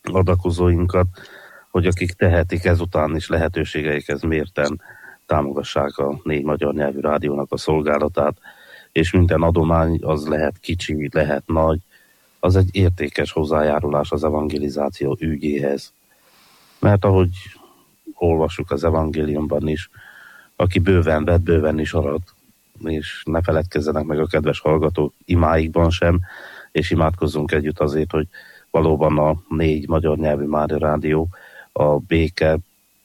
adakozóinkat, hogy akik tehetik, ezután is lehetőségeikhez mérten támogassák a 4 magyar nyelvű rádiónak a szolgálatát, és minden adomány az lehet kicsi, lehet nagy, az egy értékes hozzájárulás az evangelizáció ügyéhez. Mert ahogy olvassuk az evangéliumban is, aki bőven vett, bőven is arad, és ne feledkezzenek meg a kedves hallgatók imáikban sem, és imádkozzunk együtt azért, hogy valóban a 4 magyar nyelvű Mária Rádió a béke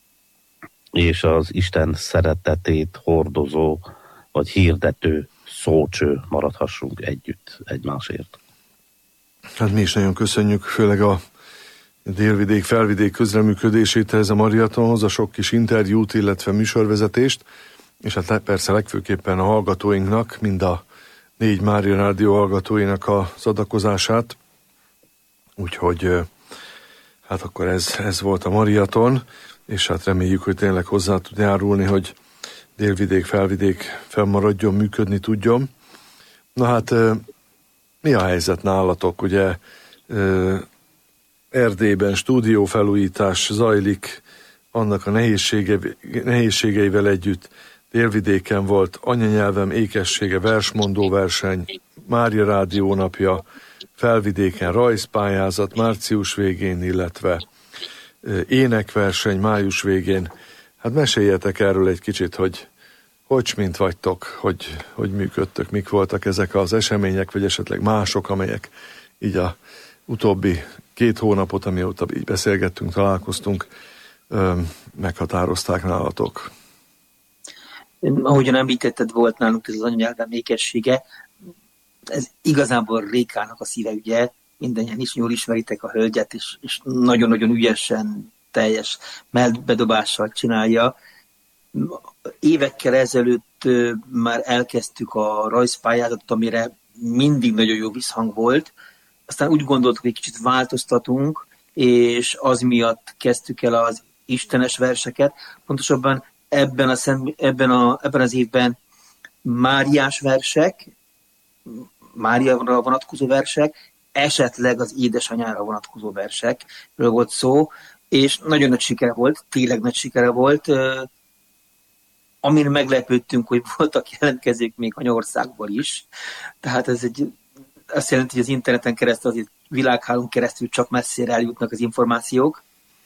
és az Isten szeretetét hordozó, vagy hirdető szócső maradhassunk együtt egymásért. Hát mi is nagyon köszönjük, főleg a délvidék-felvidék közreműködését ez a maratonhoz, a sok kis interjút, illetve műsorvezetést, és hát persze legfőképpen a hallgatóinknak, mind a 4 Mária Rádió hallgatóinak az adakozását. Úgyhogy hát akkor ez volt a maraton, és hát reméljük, hogy tényleg hozzá tud járulni, hogy délvidék-felvidék fennmaradjon, működni tudjon. Na hát, mi a helyzet nálatok? Ugye Erdélyben stúdiófelújítás zajlik, annak a nehézségeivel együtt délvidéken volt anyanyelvem ékessége versmondó verseny, Mária Rádió napja, felvidéken rajzpályázat március végén, illetve énekverseny május végén. Hát meséljetek erről egy kicsit, hogy mint vagytok, hogy működtök, mik voltak ezek az események, vagy esetleg mások, amelyek így a utóbbi 2 hónapot, amióta így beszélgettünk, találkoztunk, meghatározták nálatok. Ahogyan említetted, volt nálunk ez az anyanyelvem ékessége. Ez igazából Rékának a szíveügye, mindannyian is jól ismeritek a hölgyet, és nagyon-nagyon ügyesen, teljes mellbedobással csinálja. Évekkel ezelőtt már elkezdtük a rajzpályázatot, amire mindig nagyon jó visszhang volt. Aztán úgy gondoltuk, hogy egy kicsit változtatunk, és az miatt kezdtük el az istenes verseket. Pontosabban ebben az évben Máriás versek, Máriára vonatkozó versek, esetleg az édesanyára vonatkozó versekről volt szó, és nagyon nagy sikere volt, tényleg nagy sikere volt. Amin meglepődtünk, hogy voltak jelentkezők még anyaországból is. Tehát ez azt jelenti, hogy az interneten keresztül, azért világhálón keresztül csak messzire eljutnak az információk.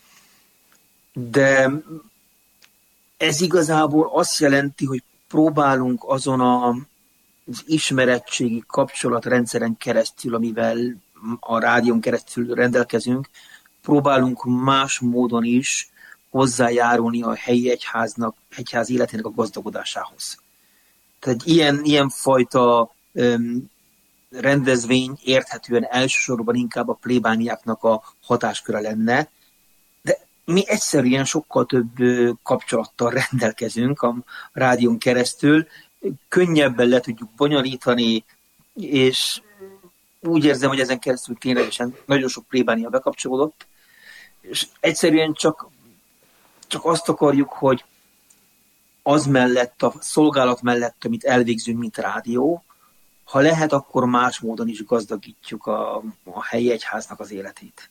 De ez igazából azt jelenti, hogy próbálunk azon az ismeretségi kapcsolatrendszeren keresztül, amivel a rádión keresztül rendelkezünk, próbálunk más módon is hozzájárulni a helyi egyház életének a gazdagodásához. Tehát ilyen fajta rendezvény érthetően elsősorban inkább a plébániáknak a hatásköre lenne, de mi egyszerűen sokkal több kapcsolattal rendelkezünk a rádión keresztül, könnyebben le tudjuk bonyolítani, és úgy érzem, hogy ezen keresztül ténylegesen nagyon sok plébánia bekapcsolódott, és egyszerűen csak azt akarjuk, hogy az mellett, a szolgálat mellett, amit elvégzünk, mint rádió, ha lehet, akkor más módon is gazdagítjuk a helyi egyháznak az életét.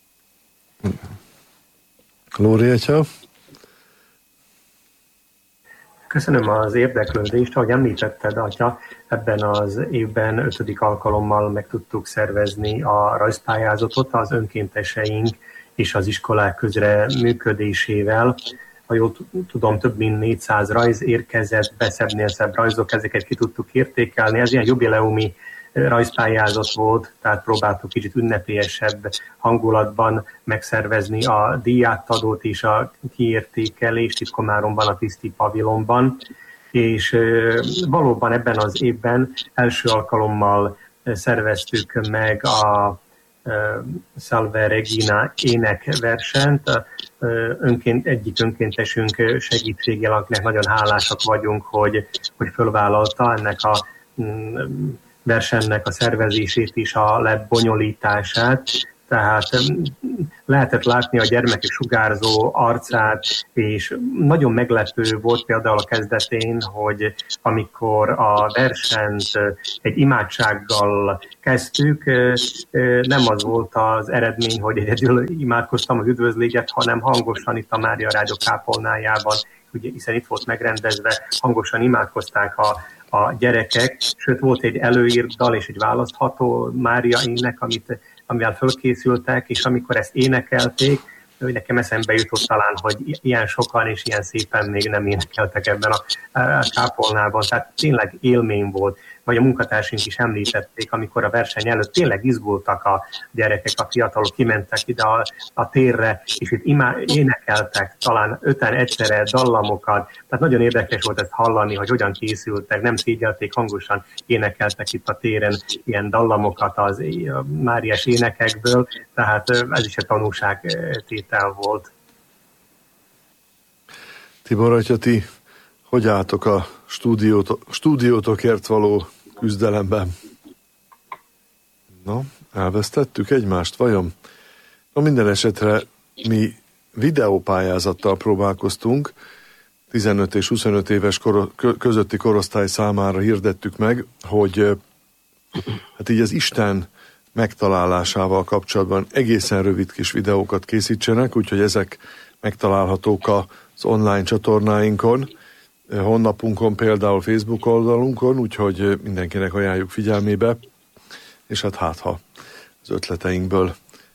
Lóri atya? Köszönöm az érdeklődést. Ahogy említetted, atya, ebben az évben 5. alkalommal meg tudtuk szervezni a rajzpályázatot az önkénteseink és az iskolák közre működésével. Ha jól tudom, több mint 400 rajz érkezett, szebbnél szebb rajzok, ezeket ki tudtuk értékelni. Ez ilyen jubileumi rajzpályázat volt, tehát próbáltuk kicsit ünnepélyesebb hangulatban megszervezni a díjátadót és a kiértékelést itt Komáromban, a Tiszti pavilonban, és valóban ebben az évben első alkalommal szerveztük meg a Salve Regina énekversenyt. Egyik önkéntesünk segítségével, akinek nagyon hálásak vagyunk, hogy fölvállalta ennek a versennek a szervezését és a lebonyolítását. Tehát lehetett látni a gyermekek sugárzó arcát, és nagyon meglepő volt például a kezdetén, hogy amikor a versenyt egy imádsággal kezdtük, nem az volt az eredmény, hogy egyedül imádkoztam az üdvözléget, hanem hangosan itt a Mária Rádió kápolnájában, ugye, hiszen itt volt megrendezve, hangosan imádkozták a gyerekek, sőt volt egy előírt dal és egy választható Mária ének, amivel fölkészültek, és amikor ezt énekelték, nekem eszembe jutott talán, hogy ilyen sokan és ilyen szépen még nem énekeltek ebben a kápolnában, tehát tényleg élmény volt, vagy a munkatársaink is említették, amikor a verseny előtt tényleg izgultak a gyerekek, a fiatalok, kimentek ide a térre, és itt énekeltek talán 5-en egyszerre dallamokat, tehát nagyon érdekes volt ezt hallani, hogy hogyan készültek, nem szégyelték, hangosan énekeltek itt a téren ilyen dallamokat az máriás énekekből, tehát ez is egy tanúságtétel volt. Tibor atya, ti hogy álltok a stúdiótokért való küzdelemben? Na, elvesztettük egymást, vajon? Na, minden esetre mi videópályázattal próbálkoztunk, 15 és 25 éves közötti korosztály számára hirdettük meg, hogy hát így az Isten megtalálásával kapcsolatban egészen rövid kis videókat készítsenek, úgyhogy ezek megtalálhatók az online csatornáinkon, honlapunkon, például Facebook oldalunkon, úgyhogy mindenkinek ajánljuk figyelmébe, és hát ha az ötleteinkből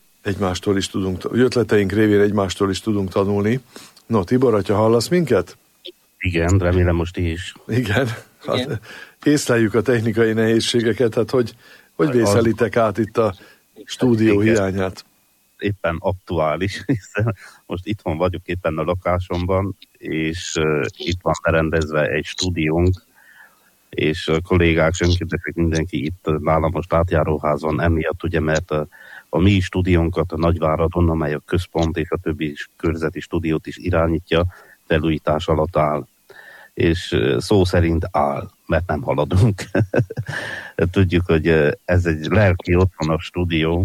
ötleteink révén egymástól is tudunk tanulni. No, Tibor atya, hallasz minket? Igen, remélem most is. Igen. Hát, észleljük a technikai nehézségeket, hát hogy vészelitek át itt a stúdió hiányát? Éppen aktuális, hiszen most itthon vagyok éppen a lakásomban, és itt van berendezve egy stúdiónk, és a kollégák, önkéntesek, mindenki itt nálam most átjáróházon emiatt, ugye, mert a mi stúdiónkat a Nagyváradon, amely a központ és a többi körzeti stúdiót is irányítja, felújítás alatt áll. És szó szerint áll, mert nem haladunk. Tudjuk, hogy ez egy lelki otthonos stúdió,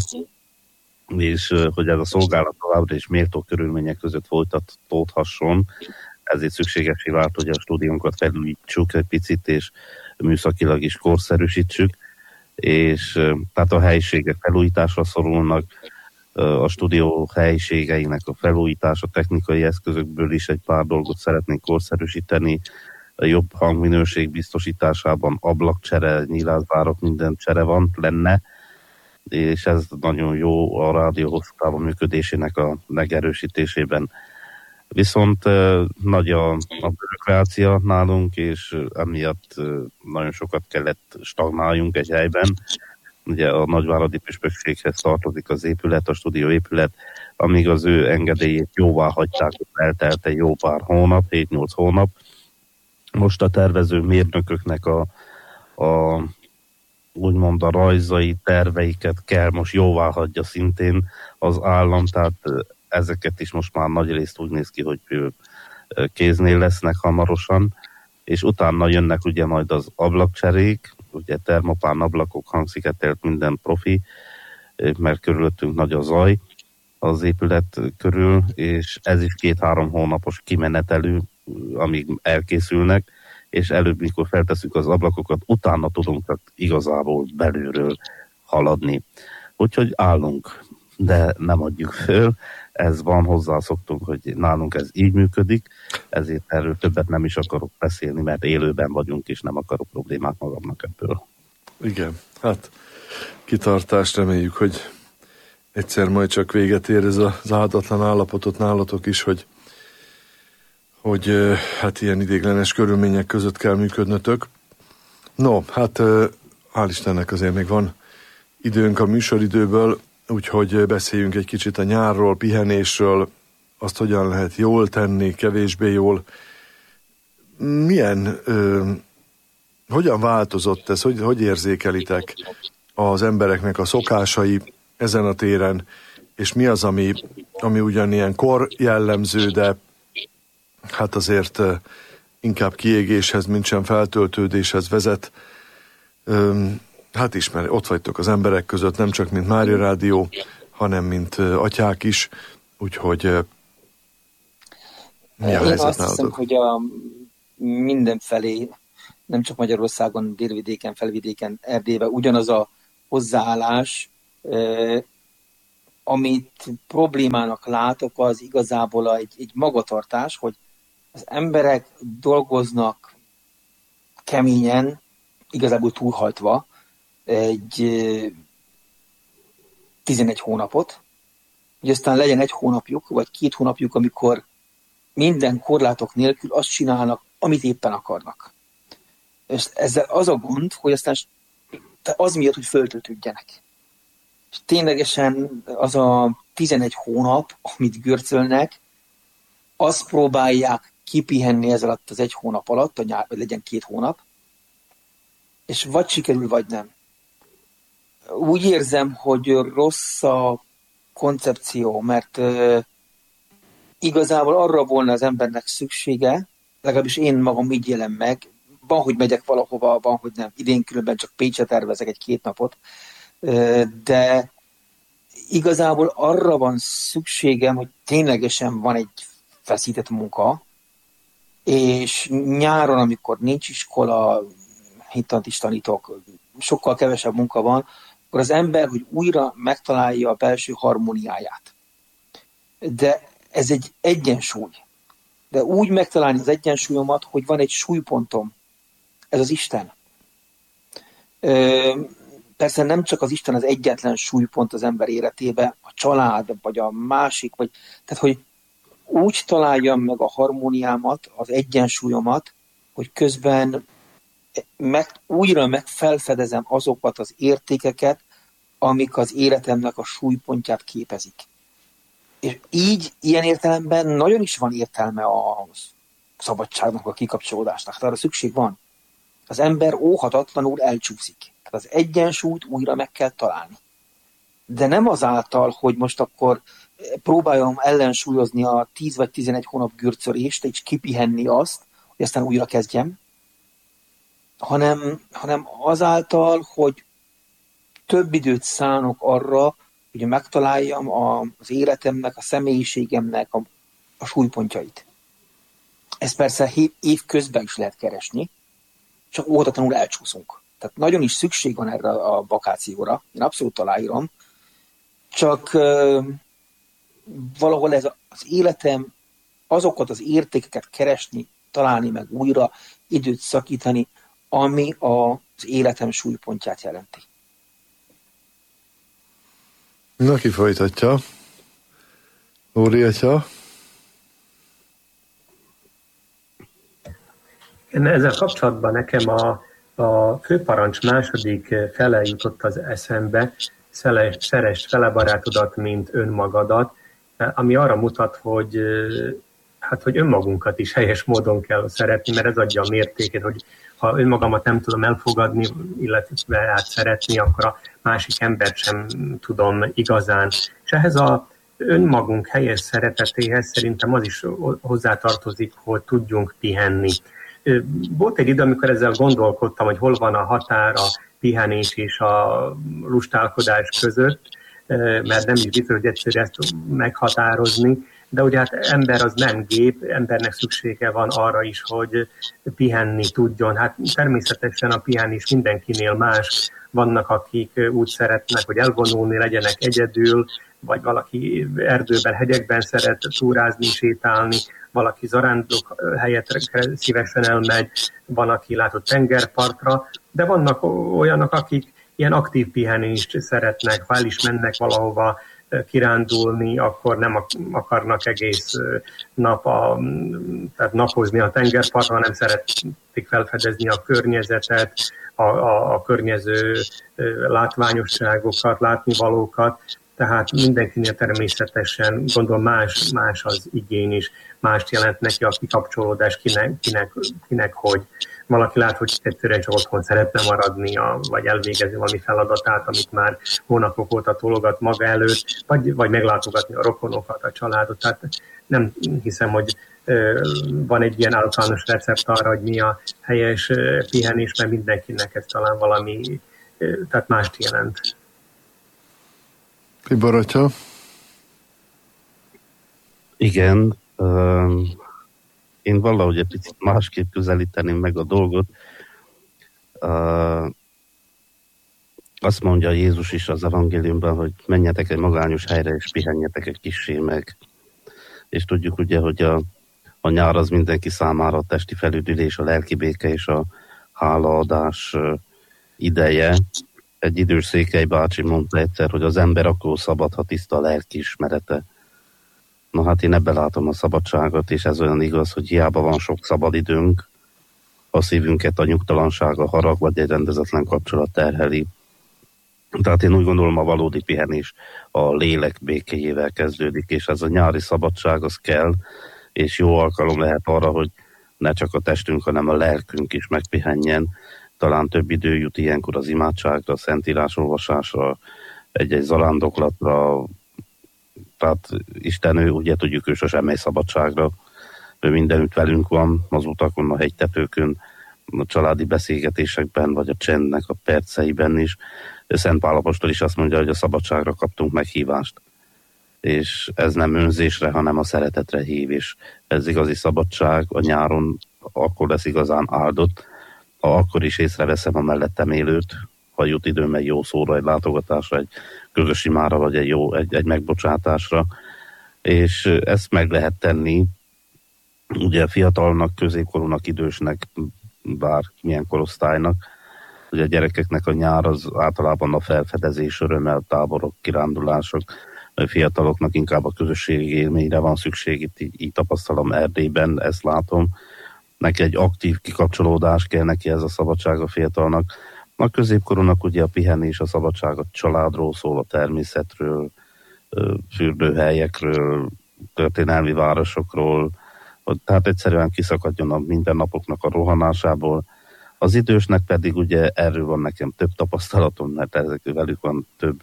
és hogy ez a szolgálat továbbra is méltó körülmények között folytatódhasson, ezért szükségesé vált, hogy a stúdiónkat felújítsuk egy picit, és műszakilag is korszerűsítsük, és tehát a helyiségek felújításra szorulnak, a stúdió helyiségeinek a felújítása, technikai eszközökből is egy pár dolgot szeretnénk korszerűsíteni, a jobb hangminőség biztosításában ablakcsere, nyílászárok, minden csere lenne, és ez nagyon jó a rádió hosszú távon működésének a megerősítésében. Viszont nagy a bürokrácia nálunk, és emiatt nagyon sokat kellett stagnáljunk egy helyben. Ugye a nagyváradi püspökséghez tartozik az épület, a stúdióépület, amíg az ő engedélyét jóvá hagyták, eltelt egy jó pár hónap, 7-8 hónap. Most a tervező mérnököknek úgymond a rajzai, terveiket kell most jóvá hagyja szintén az állam, tehát ezeket is most már nagy részt úgy néz ki, hogy kéznél lesznek hamarosan, és utána jönnek ugye majd az ablakcserék, ugye termopán ablakok, hangsziketelt, minden profi, mert körülöttünk nagy a zaj az épület körül, és ez is 2-3 hónapos kimenetelő, amíg elkészülnek, és előbb, mikor feltesszük az ablakokat, utána tudunk csak igazából belülről haladni. Úgyhogy állunk, de nem adjuk föl. Ez van, hozzászoktunk, hogy nálunk ez így működik, ezért erről többet nem is akarok beszélni, mert élőben vagyunk, és nem akarok problémát magamnak ebből. Igen, hát kitartást, reméljük, hogy egyszer majd csak véget ér ez az áldatlan állapotot nálatok is, hogy hát ilyen idéglenes körülmények között kell működnötök. No, hát hál' Istennek azért még van időnk a műsoridőből, úgyhogy beszéljünk egy kicsit a nyárról, pihenésről, azt hogyan lehet jól tenni, kevésbé jól. Hogyan változott ez, hogy érzékelitek az embereknek a szokásai ezen a téren, és mi az, ami ugyanilyen kor jellemző, de hát azért inkább kiégéshez, mint sem feltöltődéshez vezet. Hát ott vagytok az emberek között, nem csak mint Mária Rádió, hanem mint atyák is, úgyhogy mi a helyzet Én azt nálatok? hiszem, hogy mindenfelé, nem csak Magyarországon, délvidéken, felvidéken, Erdélyben ugyanaz a hozzáállás, amit problémának látok, az igazából egy magatartás, hogy az emberek dolgoznak keményen, igazából túlhajtva egy 11 hónapot, hogy aztán legyen 1 hónapjuk, vagy 2 hónapjuk, amikor minden korlátok nélkül azt csinálnak, amit éppen akarnak. És ezzel az a gond, hogy aztán az miatt, hogy föltöltődjenek. És ténylegesen az a 11 hónap, amit görcölnek, azt próbálják kipihenni ez alatt az 1 hónap alatt, a nyár, vagy legyen 2 hónap, és vagy sikerül, vagy nem. Úgy érzem, hogy rossz a koncepció, mert igazából arra volna az embernek szüksége, legalábbis én magam így élem meg, van, hogy megyek valahova, van, hogy nem. Idén különben csak Pécsre tervezek 1-2 napot, de igazából arra van szükségem, hogy ténylegesen van egy feszített munka, és nyáron, amikor nincs iskola, hittant is tanítok, sokkal kevesebb munka van, akkor az ember, hogy újra megtalálja a belső harmóniáját. De ez egy egyensúly. De úgy megtalálni az egyensúlyomat, hogy van egy súlypontom. Ez az Isten. Persze nem csak az Isten az egyetlen súlypont az ember életébe, a család, vagy a másik, vagy, tehát hogy úgy találjam meg a harmóniámat, az egyensúlyomat, hogy közben újra felfedezem azokat az értékeket, amik az életemnek a súlypontját képezik. És így, ilyen értelemben nagyon is van értelme a szabadságnak, a kikapcsolódásnak. Tehát arra szükség van. Az ember óhatatlanul elcsúszik. Tehát az egyensúlyt újra meg kell találni. De nem azáltal, hogy most akkor próbáljam ellensúlyozni a 10 vagy 11 hónap görcölést, és kipihenni azt, hogy aztán újra kezdjem, hanem azáltal, hogy több időt szánok arra, hogy megtaláljam az életemnek, a személyiségemnek a súlypontjait. Ezt persze év közben is lehet keresni, csak óhatatlanul elcsúszunk. Tehát nagyon is szükség van erre a vakációra, én abszolút aláírom, csak valahol ez az életem, azokat az értékeket keresni, találni meg újra, időt szakítani, ami az életem súlypontját jelenti. Na, ki folytatja? Óri atya? Ezzel kapcsolatban nekem a főparancs második fele jutott az eszembe, szeresd fele barátodat, mint önmagadat, ami arra mutat, hogy önmagunkat is helyes módon kell szeretni, mert ez adja a mértéket, hogy ha önmagamat nem tudom elfogadni, illetve szeretni, akkor a másik embert sem tudom igazán. És ehhez a önmagunk helyes szeretetéhez szerintem az is hozzátartozik, hogy tudjunk pihenni. Volt egy idő, amikor ezzel gondolkodtam, hogy hol van a határ a pihenés és a lustálkodás között, mert nem is biztos, hogy egyszerű ezt meghatározni, de ugye hát ember az nem gép, embernek szüksége van arra is, hogy pihenni tudjon. Hát természetesen a pihenés mindenkinél más. Vannak, akik úgy szeretnek, hogy elvonulni, legyenek egyedül, vagy valaki erdőben, hegyekben szeret túrázni, sétálni, valaki zarándok helyett szívesen elmegy, van, aki látott tengerpartra, de vannak olyanok, akik ilyen aktív pihenést szeretnek, ha el is mennek valahova kirándulni, akkor nem akarnak egész nap tehát napozni a tengerparton, hanem szeretik felfedezni a környezetet, a környező látványosságokat, látnivalókat, tehát mindenkinél természetesen gondolom más az igény is, mást jelent neki a kikapcsolódás, kinek hogy. Valaki lát, hogy egyszerűen csak otthon szeretne maradni, vagy elvégezni valami feladatát, amit már hónapok óta tologat maga előtt, vagy meglátogatni a rokonokat, a családot. Tehát nem hiszem, hogy van egy ilyen általános recept arra, hogy mi a helyes pihenés, mert mindenkinek ez talán valami, tehát mást jelent. Tibor atya? Igen, én valahogy egy picit másképp közelíteném meg a dolgot. Azt mondja Jézus is az evangéliumban, hogy menjetek egy magányos helyre, és pihenjetek egy kissé meg. És tudjuk ugye, hogy a nyár az mindenki számára a testi felüdülés, a lelki béke és a hálaadás ideje. Egy idős Székely bácsi mondta egyszer, hogy az ember akkor szabad, ha tiszta a lelkiismerete. Na hát én ebben látom a szabadságot, és ez olyan igaz, hogy hiába van sok szabadidőnk, a szívünket a nyugtalanság, a harag vagy egy rendezetlen kapcsolat terheli. Tehát én úgy gondolom, a valódi pihenés a lélek békéjével kezdődik, és ez a nyári szabadság az kell, és jó alkalom lehet arra, hogy ne csak a testünk, hanem a lelkünk is megpihenjen. Talán több idő jut ilyenkor az imádságra, a szentírás olvasásra, egy-egy zarándoklatra. Tehát Isten, ő ugye tudjuk, ő sosem megy szabadságra. Ő mindenütt velünk van, az utakon, a hegytetőkön, a családi beszélgetésekben, vagy a csendnek a perceiben is. Szent Pál apostol is azt mondja, hogy a szabadságra kaptunk meghívást. És ez nem önzésre, hanem a szeretetre hív, és ez igazi szabadság a nyáron akkor lesz igazán áldott, ha akkor is észreveszem a mellettem élőt, ha jut időm egy jó szóra, egy látogatásra, egy közös imára, vagy egy megbocsátásra, és ezt meg lehet tenni, ugye fiatalnak, középkorúnak, idősnek, bármilyen korosztálynak. Ugye a gyerekeknek a nyár az általában a felfedezés, örömmel, táborok, kirándulások, a fiataloknak inkább a közösségi élményre van szükség, itt így tapasztalom Erdélyben, ezt látom. Neki egy aktív kikapcsolódás kell, neki ez a szabadság a fiatalnak. A középkorúnak ugye a pihenés, a szabadság a családról szól, a természetről, fürdőhelyekről, történelmi városokról, tehát egyszerűen kiszakadjon a mindennapoknak a rohanásából. Az idősnek pedig ugye erről van nekem több tapasztalatom, mert velük van több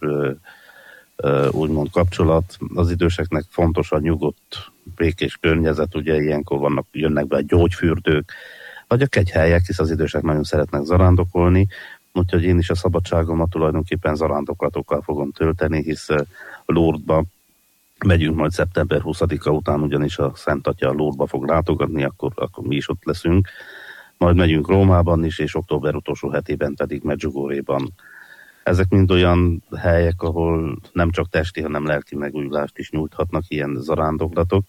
úgymond kapcsolat. Az időseknek fontos a nyugodt, békés környezet, ugye ilyenkor jönnek be a gyógyfürdők, vagy a kegyhelyek, hisz az idősek nagyon szeretnek zarándokolni, úgyhogy én is a szabadságomat tulajdonképpen zarándoklatokkal fogom tölteni, hisz Lourdesba megyünk majd szeptember 20-a után, ugyanis a Szent Atya Lourdesba fog látogatni, akkor mi is ott leszünk. Majd megyünk Rómában is, és október utolsó hetében pedig Medjugorjéban. Ezek mind olyan helyek, ahol nem csak testi, hanem lelki megújulást is nyújthatnak ilyen zarándoklatok.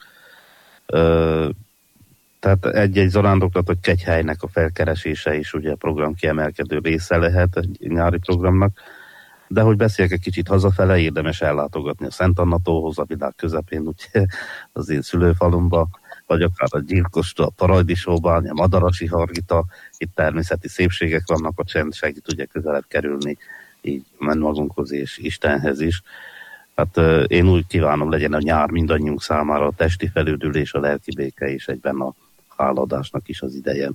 Tehát egy-egy zarándoklat, hogy kegyhelynek a felkeresése is ugye a program kiemelkedő része lehet egy nyári programnak. De hogy beszéljek egy kicsit hazafele, érdemes ellátogatni a Szent Anna-tóhoz, a világ közepén, ugye az én szülőfalumba, vagy akár a Gyilkosra, a Parajdisóban, a Madarasi Hargita, itt természeti szépségek vannak, a csend segít ugye közelebb kerülni így magunkhoz és Istenhez is. Hát én úgy kívánom, legyen a nyár mindannyiunk számára a testi felüdülés, a lelki béke és egyben a háladásnak is az ideje.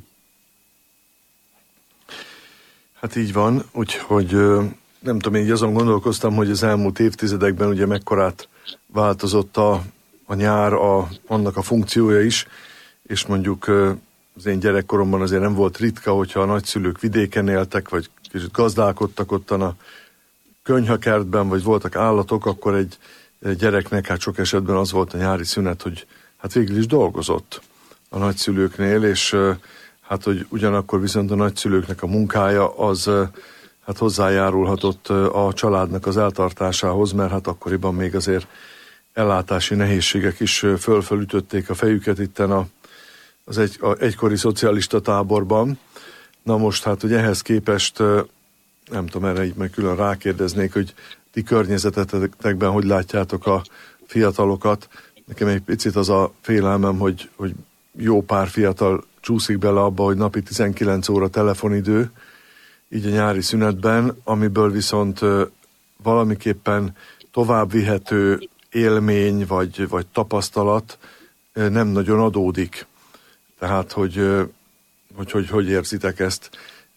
Hát így van, úgyhogy nem tudom, én így azon gondolkoztam, hogy az elmúlt évtizedekben ugye mekkorát változott a nyár, annak a funkciója is, és mondjuk az én gyerekkoromban azért nem volt ritka, hogyha a nagyszülők vidéken éltek, vagy kicsit gazdálkodtak ottan a konyhakertben, vagy voltak állatok, akkor egy gyereknek hát sok esetben az volt a nyári szünet, hogy hát végül is dolgozott a nagyszülőknél, és hát hogy ugyanakkor viszont a nagyszülőknek a munkája az hát hozzájárulhatott a családnak az eltartásához, mert hát akkoriban még azért ellátási nehézségek is fölütötték a fejüket itten az egykori szocialista táborban. Na most hát, hogy ehhez képest, nem tudom, erre így meg külön rákérdeznék, hogy ti környezetetekben hogy látjátok a fiatalokat. Nekem egy picit az a félelmem, hogy jó pár fiatal csúszik bele abba, hogy napi 19 óra telefonidő, így a nyári szünetben, amiből viszont valamiképpen tovább vihető élmény vagy tapasztalat nem nagyon adódik. Tehát, hogy érzitek ezt,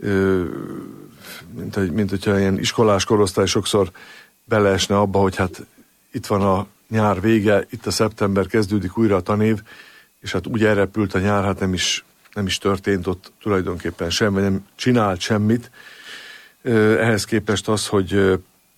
mint hogyha ilyen iskolás korosztály sokszor beleesne abba, hogy hát itt van a nyár vége, itt a szeptember, kezdődik újra a tanév, és hát úgy elrepült a nyár, hát nem is történt ott tulajdonképpen semmi, nem csinált semmit. Ehhez képest az, hogy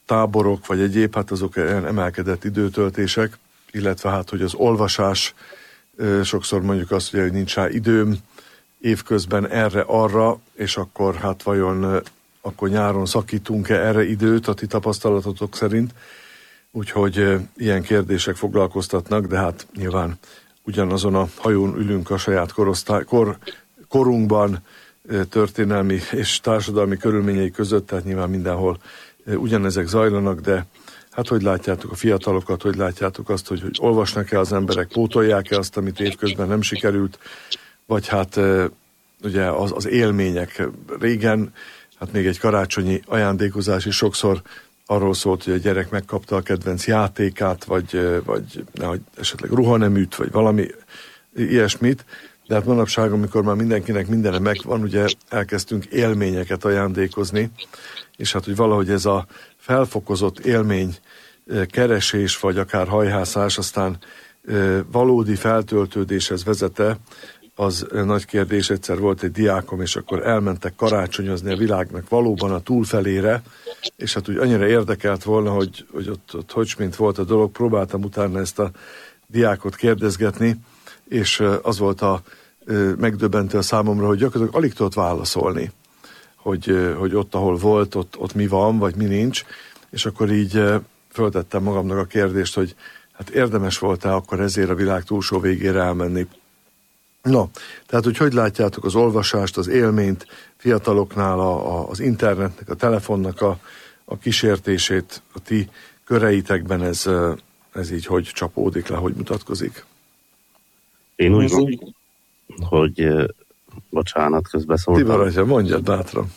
táborok, vagy egyéb, hát azok emelkedett időtöltések, illetve hát, hogy az olvasás, sokszor mondjuk azt, hogy nincs rá időm évközben erre-arra, és akkor hát vajon akkor nyáron szakítunk-e erre időt a ti tapasztalatotok szerint? Úgyhogy ilyen kérdések foglalkoztatnak, de hát nyilván ugyanazon a hajón ülünk a saját korunkban, történelmi és társadalmi körülményei között, tehát nyilván mindenhol ugyanezek zajlanak, de hát hogy látjátok a fiatalokat, hogy látjátok azt, hogy olvasnak-e az emberek, pótolják-e azt, amit évközben nem sikerült, vagy hát ugye az élmények. Régen, hát még egy karácsonyi ajándékozás is sokszor arról szólt, hogy a gyerek megkapta a kedvenc játékát, vagy nehogy esetleg ruhaneműt, vagy valami ilyesmit, de hát manapság, amikor már mindenkinek mindene megvan, ugye elkezdtünk élményeket ajándékozni, és hát, hogy valahogy ez a felfokozott élmény keresés, vagy akár hajhászás, aztán valódi feltöltődéshez vezete, az nagy kérdés. Egyszer volt egy diákom, és akkor elmentek karácsonyozni a világnak valóban a túlfelére, és hát úgy annyira érdekelt volna, hogy ott hogy mint volt a dolog, próbáltam utána ezt a diákot kérdezgetni, és az volt a megdöbbentő a számomra, hogy gyakorlatilag alig tudott válaszolni, hogy ott, ahol volt, ott mi van, vagy mi nincs, és akkor így föltettem magamnak a kérdést, hogy hát érdemes volt-e akkor ezért a világ túlsó végére elmenni. No, tehát hogy látjátok az olvasást, az élményt fiataloknál, az internetnek, a telefonnak a kísértését, a ti köreitekben ez így hogy csapódik le, hogy mutatkozik? Én úgy gondolom, hogy bocsánat, közbeszóltam. Tiborátja, mondjad bátran.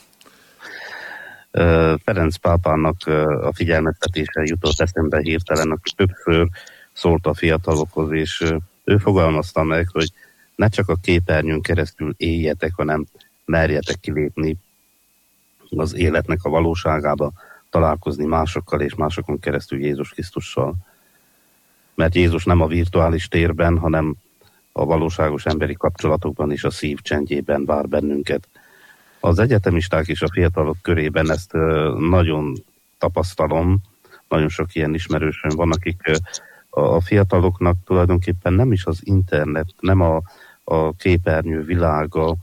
Ferenc pápának a figyelmeztetése jutott eszembe hirtelen, aki többször szólt a fiatalokhoz, és ő fogalmazta meg, hogy ne csak a képernyőn keresztül éljetek, hanem merjetek kilépni az életnek a valóságába, találkozni másokkal és másokon keresztül Jézus Krisztussal. Mert Jézus nem a virtuális térben, hanem a valóságos emberi kapcsolatokban és a szív csendjében vár bennünket. Az egyetemisták és a fiatalok körében ezt nagyon tapasztalom, nagyon sok ilyen ismerősöm van, akik a fiataloknak tulajdonképpen nem is az internet, nem a képernyő világa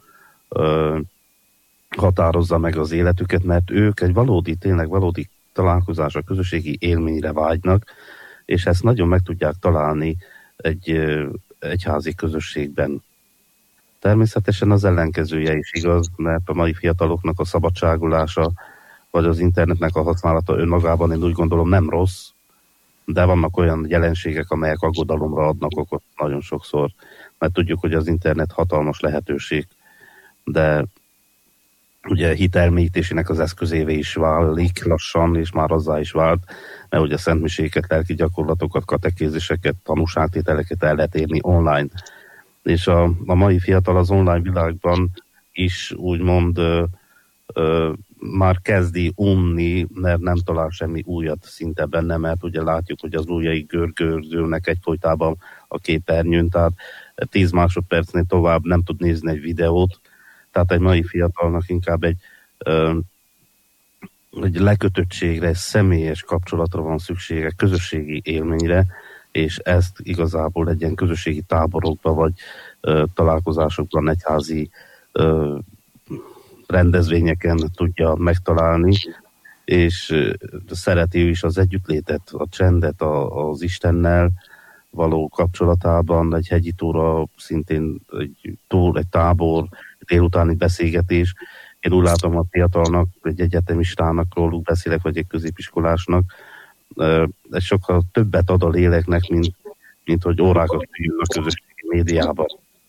határozza meg az életüket, mert ők egy tényleg valódi találkozásra, közösségi élményre vágynak, és ezt nagyon meg tudják találni egy egyházi közösségben. Természetesen az ellenkezője is igaz, mert a mai fiataloknak a szabadságolása, vagy az internetnek a használata önmagában én úgy gondolom nem rossz, de vannak olyan jelenségek, amelyek aggodalomra adnak okot nagyon sokszor, mert tudjuk, hogy az internet hatalmas lehetőség, de ugye hitelmélyítésének az eszközévé is válik lassan, és már azzá is vált, mert ugye szentmiséket, lelki gyakorlatokat, katekéziseket, tanúságtételeket el lehet érni online. És a mai fiatal az online világban is úgymond már kezdi unni, mert nem talál semmi újat szinte benne, mert ugye látjuk, hogy az ujjai görgőrzülnek egyfolytában a képernyőn, tehát 10 másodpercnél tovább nem tud nézni egy videót, tehát egy mai fiatalnak inkább egy lekötöttségre, egy személyes kapcsolatra van szüksége, közösségi élményre, és ezt igazából egy ilyen közösségi táborokban, vagy találkozásokban, egyházi rendezvényeken tudja megtalálni, és szereti ő is az együttlétet, a csendet az Istennel való kapcsolatában, egy hegyi túra, szintén egy tábor, délutáni beszélgetés. Én úgy látom a fiatalnak, egy egyetemistának róluk beszélek, vagy egy középiskolásnak, ez sokkal többet ad a léleknek, mint hogy órákat üljön a közösségi médiában.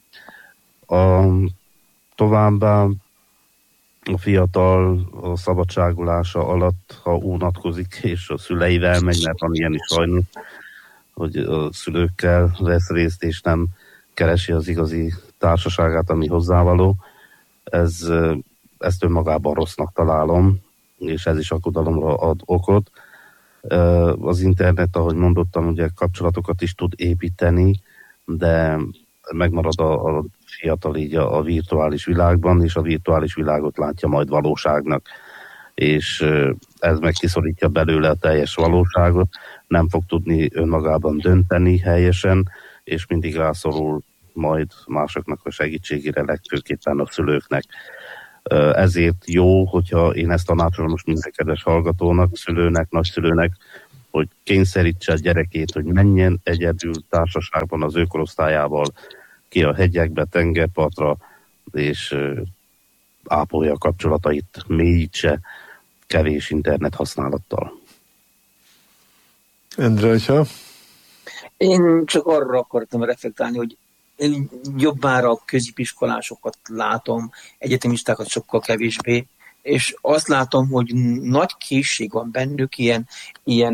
Továbbá a fiatal a szabadságolása alatt, ha unatkozik, és a szüleivel megy, mert van ilyen is sajnos, hogy a szülőkkel vesz részt, és nem keresi az igazi társaságát, ami hozzávaló. Ezt önmagában rossznak találom, és ez is aggodalomra ad okot. Az internet, ahogy mondottam, ugye kapcsolatokat is tud építeni, de megmarad a fiatal így a virtuális világban, és a virtuális világot látja majd valóságnak. És ez meg kiszorítja belőle a teljes valóságot, nem fog tudni önmagában dönteni helyesen, és mindig rászorul majd másoknak a segítségére, legfőképpen a szülőknek. Ezért jó, hogyha én ezt tanácsolom most minden kedves hallgatónak, szülőnek, nagyszülőnek, hogy kényszerítse a gyerekét, hogy menjen egyedül társaságban az ő korosztályával ki a hegyekbe, tengerpartra, és ápolja a kapcsolatait, mélyítse kevés internet használattal. Endre, hogyha? Én csak arra akartam reflektálni, hogy én jobbára a középiskolásokat látom, egyetemistákat sokkal kevésbé, és azt látom, hogy nagy készség van bennük ilyen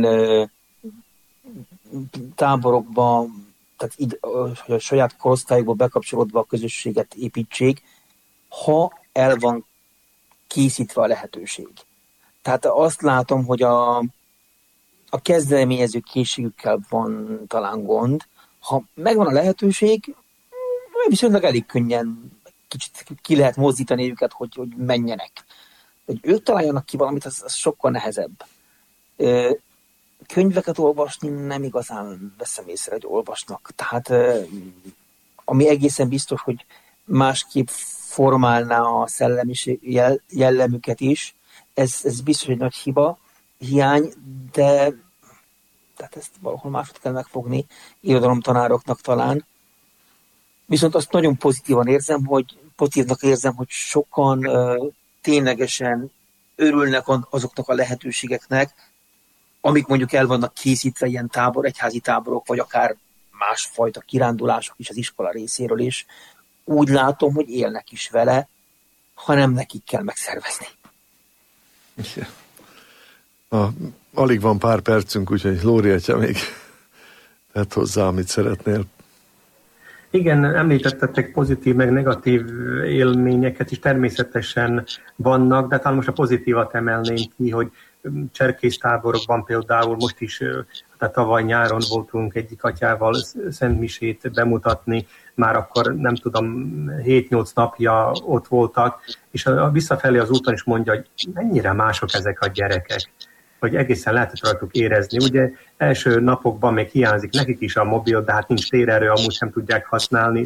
táborokban, tehát hogy a saját korosztályukba bekapcsolódva a közösséget építsék, ha el van készítve a lehetőség. Tehát azt látom, hogy a kezdeményező készségükkel van talán gond. Ha megvan a lehetőség, viszonylag elég könnyen kicsit ki lehet mozdítani őket, hogy menjenek. Hogy ők találjanak ki valamit, az sokkal nehezebb. Könyveket olvasni nem igazán veszem észre, hogy olvasnak. Tehát ami egészen biztos, hogy másképp formálná a szellemiség jellemüket is, ez biztos, hogy nagy hiány, de tehát ezt valahol máshogy kell megfogni, irodalomtanároknak talán. Viszont azt nagyon pozitívnak érzem, hogy sokan ténylegesen örülnek azoknak a lehetőségeknek, amik mondjuk el vannak készítve ilyen egyházi táborok, vagy akár másfajta kirándulások is az iskola részéről is. Úgy látom, hogy élnek is vele, hanem nekik kell megszervezni. Alig van pár percünk, úgyhogy Lóri atya még tett hozzá, amit szeretnél. Igen, említettetek pozitív meg negatív élményeket is természetesen vannak, de talán most a pozitívat emelném ki, hogy cserkésztáborokban például most is, tehát tavaly nyáron voltunk egyik atyával szentmisét bemutatni, már akkor nem tudom, 7-8 napja ott voltak, és visszafelé az úton is mondja, hogy mennyire mások ezek a gyerekek, hogy egészen lehetett rajtuk érezni. Ugye első napokban még hiányzik nekik is a mobil, de hát nincs térerő, amúgy sem tudják használni,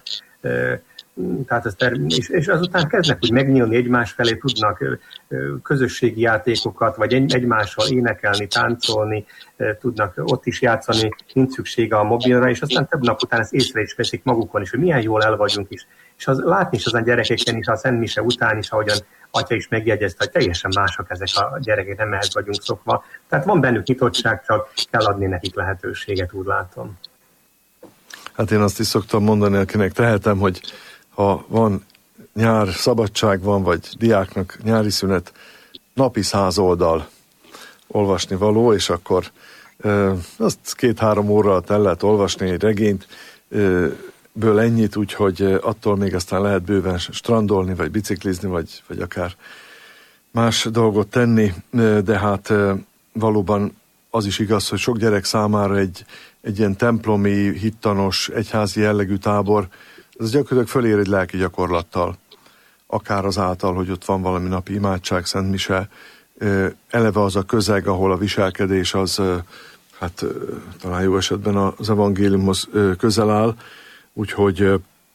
tehát és azután kezdnek úgy megnyílni egymás felé, tudnak közösségi játékokat, vagy egymással énekelni, táncolni, tudnak ott is játszani, nincs szüksége a mobilra, és aztán több nap után ezt észre is veszik magukon is, hogy milyen jól el vagyunk is. És látni is azon gyerekeken is, a szentmise után is, ahogyan atya is megjegyezte, hogy teljesen mások ezek a gyerekek, nem ehhez vagyunk szokva. Tehát van bennük nyitottság, csak kell adni nekik lehetőséget, úgy látom. Hát én azt is szoktam mondani, akinek tehetem, hogy ha van nyár, szabadság van, vagy diáknak nyári szünet, napi 100 oldal olvasni való, és akkor azt 2-3 óra alatt el lehet olvasni egy regényt, ből ennyit, úgyhogy attól még aztán lehet bőven strandolni, vagy biciklizni, vagy akár más dolgot tenni, de hát valóban az is igaz, hogy sok gyerek számára egy ilyen templomi, hittanos, egyházi jellegű tábor, ez gyakorlatilag fölér egy lelki gyakorlattal, akár azáltal, hogy ott van valami napi imádság, szentmise, eleve az a közeg, ahol a viselkedés az, hát talán jó esetben az evangéliumhoz közel áll, úgyhogy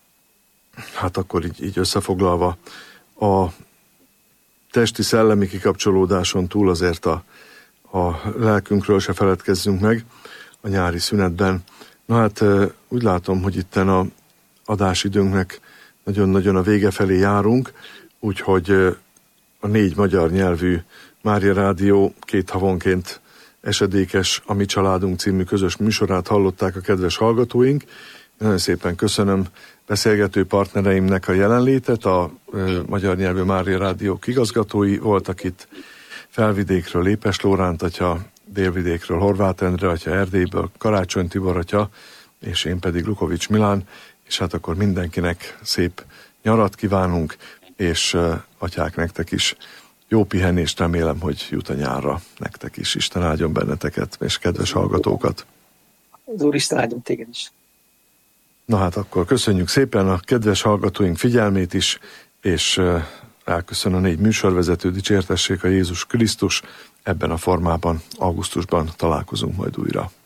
hát akkor így összefoglalva a testi szellemi kikapcsolódáson túl azért a lelkünkről se feledkezzünk meg a nyári szünetben. Na hát úgy látom, hogy itten a adásidőnknek nagyon-nagyon a vége felé járunk, úgyhogy a 4 magyar nyelvű Mária Rádió 2 havonként esedékes A Mi Családunk című közös műsorát hallották a kedves hallgatóink. Nagyon szépen köszönöm beszélgető partnereimnek a jelenlétet, a magyar nyelvű Mária Rádiók igazgatói voltak itt, Felvidékről Lépes Lóránt atya, Délvidékről Horváth Endre atya, Erdélyből Karácsony Tibor atya, és én pedig Lukovics Milán, és hát akkor mindenkinek szép nyarat kívánunk, és atyák, nektek is jó pihenést, remélem, hogy jut a nyárra nektek is. Isten áldjon benneteket, és kedves hallgatókat. Az Úristen áldjon téged is. Na hát akkor köszönjük szépen a kedves hallgatóink figyelmét is, és Elköszön a 4 műsorvezető, dicsértessék a Jézus Krisztus. Ebben a formában augusztusban találkozunk majd újra.